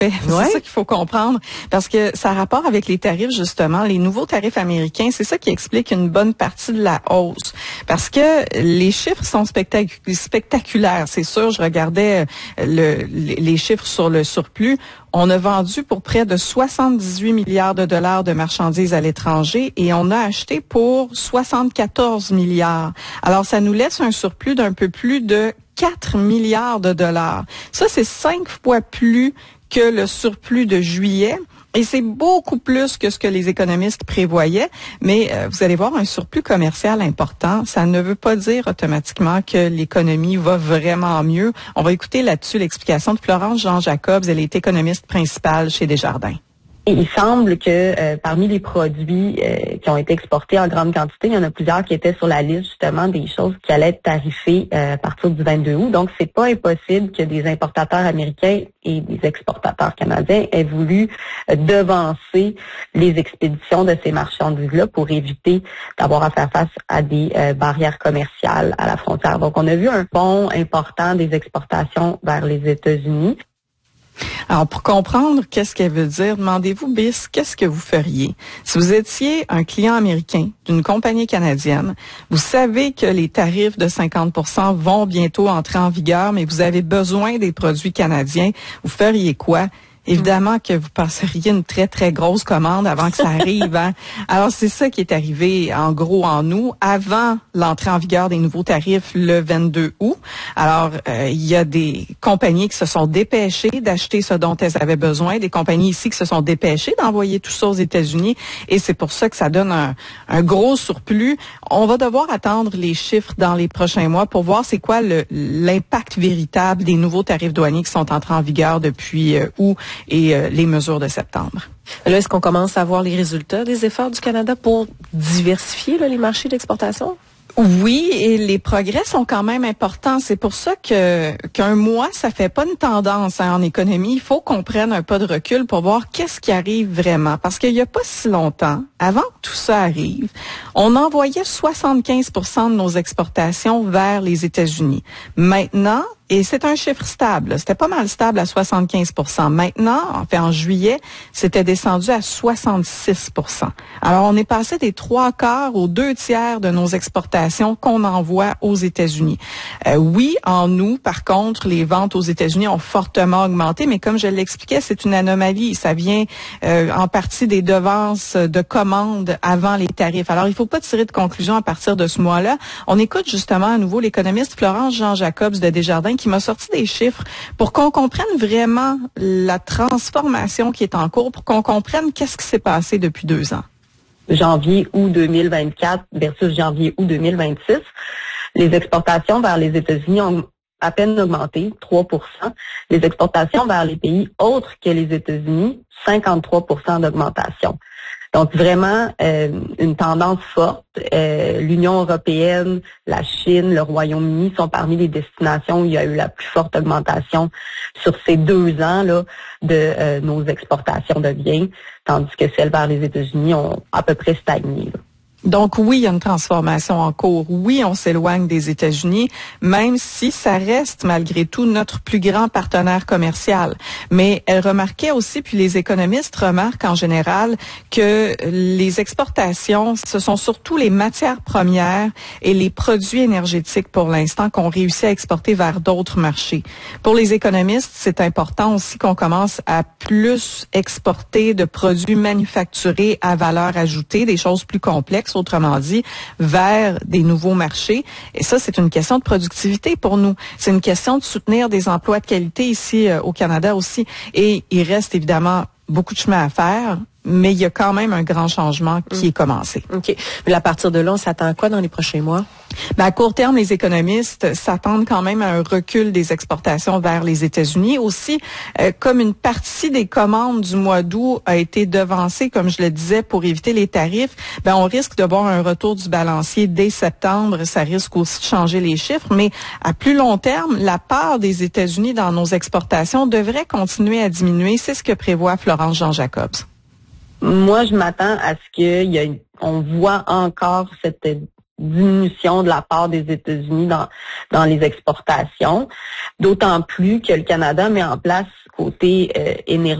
C'est ça qu'il faut comprendre, parce que ça a rapport avec les tarifs, justement, les nouveaux tarifs américains. C'est ça qui explique une bonne partie de la hausse, parce que les chiffres sont spectaculaires. C'est sûr, je regardais les chiffres sur le surplus. On a vendu pour près de 78 milliards de dollars de marchandises à l'étranger et on a acheté pour 74 milliards. Alors, ça nous laisse un surplus d'un peu plus de 4 milliards de dollars. Ça, c'est 5 fois plus que le surplus de juillet. Et c'est beaucoup plus que ce que les économistes prévoyaient, mais vous allez voir un surplus commercial important. Ça ne veut pas dire automatiquement que l'économie va vraiment mieux. On va écouter là-dessus l'explication de Florence Jean-Jacobs. Elle est économiste principale chez Desjardins. Et il semble que parmi les produits qui ont été exportés en grande quantité, il y en a plusieurs qui étaient sur la liste justement des choses qui allaient être tarifées à partir du 22 août. Donc, c'est pas impossible que des importateurs américains et des exportateurs canadiens aient voulu devancer les expéditions de ces marchandises-là pour éviter d'avoir à faire face à des barrières commerciales à la frontière. Donc, on a vu un bond important des exportations vers les États-Unis. Alors, pour comprendre qu'est-ce qu'elle veut dire, demandez-vous, BIS, qu'est-ce que vous feriez? Si vous étiez un client américain d'une compagnie canadienne, vous savez que les tarifs de 50% vont bientôt entrer en vigueur, mais vous avez besoin des produits canadiens, vous feriez quoi? Évidemment que vous passeriez une très, très grosse commande avant que ça arrive. Hein? Alors, c'est ça qui est arrivé, en gros, en août, avant l'entrée en vigueur des nouveaux tarifs le 22 août. Alors, il y a des compagnies qui se sont dépêchées d'acheter ce dont elles avaient besoin, des compagnies ici qui se sont dépêchées d'envoyer tout ça aux États-Unis, et c'est pour ça que ça donne un gros surplus. On va devoir attendre les chiffres dans les prochains mois pour voir c'est quoi l'impact véritable des nouveaux tarifs douaniers qui sont entrés en vigueur depuis août et les mesures de septembre. Là, est-ce qu'on commence à voir les résultats des efforts du Canada pour diversifier les marchés d'exportation? Oui, et les progrès sont quand même importants. C'est pour ça qu'un mois, ça fait pas une tendance en économie. Il faut qu'on prenne un pas de recul pour voir qu'est-ce qui arrive vraiment. Parce qu'il y a pas si longtemps, avant que tout ça arrive, on envoyait 75% de nos exportations vers les États-Unis. Maintenant, et c'est un chiffre stable. C'était pas mal stable à 75%. Maintenant, en juillet, c'était descendu à 66%. Alors, on est passé des 3/4 aux 2/3 de nos exportations qu'on envoie aux États-Unis. Oui, en août, par contre, les ventes aux États-Unis ont fortement augmenté, mais comme je l'expliquais, c'est une anomalie. Ça vient en partie des devances de commandes avant les tarifs. Alors, il faut pas tirer de conclusion à partir de ce mois-là. On écoute justement à nouveau l'économiste Florence Jean-Jacobs de Desjardins qui m'a sorti des chiffres pour qu'on comprenne vraiment la transformation qui est en cours, pour qu'on comprenne qu'est-ce qui s'est passé depuis 2 ans. Janvier-août 2024 versus janvier-août 2026, les exportations vers les États-Unis ont à peine augmenté, 3%. Les exportations vers les pays autres que les États-Unis, 53% d'augmentation. Donc vraiment une tendance forte. L'Union européenne, la Chine, le Royaume-Uni sont parmi les destinations où il y a eu la plus forte augmentation sur ces 2 ans là de nos exportations de biens, tandis que celles vers les États-Unis ont à peu près stagné. Là. Donc oui, il y a une transformation en cours. Oui, on s'éloigne des États-Unis, même si ça reste malgré tout notre plus grand partenaire commercial. Mais elle remarquait aussi, puis les économistes remarquent en général, que les exportations, ce sont surtout les matières premières et les produits énergétiques pour l'instant qu'on réussit à exporter vers d'autres marchés. Pour les économistes, c'est important aussi qu'on commence à plus exporter de produits manufacturés à valeur ajoutée, des choses plus complexes, autrement dit, vers des nouveaux marchés. Et ça, c'est une question de productivité pour nous. C'est une question de soutenir des emplois de qualité ici au Canada aussi. Et il reste évidemment beaucoup de chemin à faire, mais il y a quand même un grand changement qui est commencé. OK. Mais à partir de là, on s'attend à quoi dans les prochains mois? Ben, à court terme, les économistes s'attendent quand même à un recul des exportations vers les États-Unis. Aussi, comme une partie des commandes du mois d'août a été devancée, comme je le disais, pour éviter les tarifs, ben, on risque de voir un retour du balancier dès septembre. Ça risque aussi de changer les chiffres. Mais à plus long terme, la part des États-Unis dans nos exportations devrait continuer à diminuer. C'est ce que prévoit Florence Jean-Jacobs. Moi, je m'attends à ce qu'on voit encore cette diminution de la part des États-Unis dans les exportations, d'autant plus que le Canada met en place côté énergie